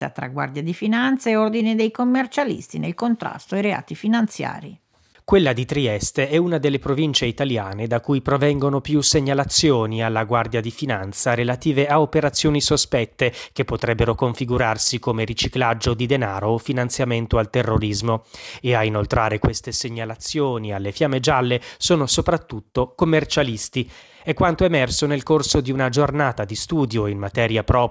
tra Guardia di Finanza e Ordine dei commercialisti nel contrasto ai reati finanziari. Quella di Trieste è una delle province italiane da cui provengono più segnalazioni alla Guardia di Finanza relative a operazioni sospette che potrebbero configurarsi come riciclaggio di denaro o finanziamento al terrorismo. E a inoltrare queste segnalazioni alle Fiamme Gialle sono soprattutto commercialisti. È quanto emerso nel corso di una giornata di studio in materia propria